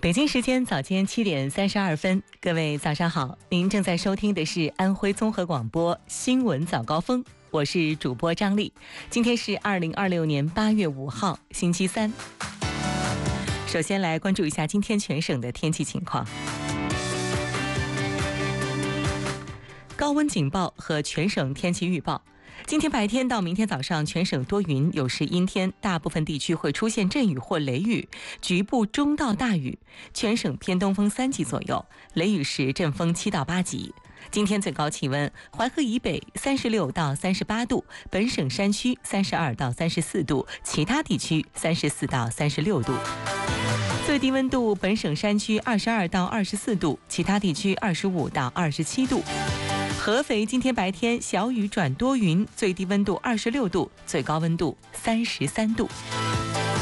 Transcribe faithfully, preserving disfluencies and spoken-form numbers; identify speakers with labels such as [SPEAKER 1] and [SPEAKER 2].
[SPEAKER 1] 北京时间早间七点三十二分，各位早上好，您正在收听的是安徽综合广播新闻早高峰，我是主播张丽。今天是二零二六年八月五号，星期三。首先来关注一下今天全省的天气情况。高温警报和全省天气预报。今天白天到明天早上，全省多云，有时阴天，大部分地区会出现阵雨或雷雨，局部中到大雨，全省偏东风三级左右，雷雨时阵风七到八级。今天最高气温，淮河以北三十六到三十八度，本省山区三十二到三十四度，其他地区三十四到三十六度。最低温度，本省山区二十二到二十四度，其他地区二十五到二十七度。合肥今天白天小雨转多云，最低温度二十六度，最高温度三十三度。